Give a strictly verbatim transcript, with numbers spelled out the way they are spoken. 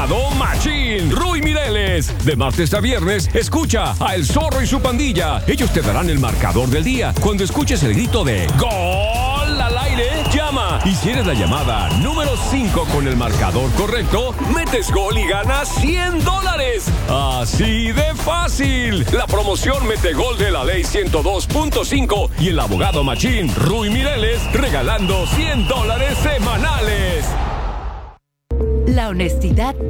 abogado machín, Ruy Mireles. De martes a viernes, escucha a El Zorro y su pandilla. Ellos te darán el marcador del día. Cuando escuches el grito de ¡Gol al aire! Llama. Y si eres la llamada número cinco con el marcador correcto, metes gol y ganas cien dólares. Así de fácil. La promoción Mete Gol de la Ley ciento dos punto cinco y el abogado machín, Ruy Mireles, regalando cien dólares semanales. La honestidad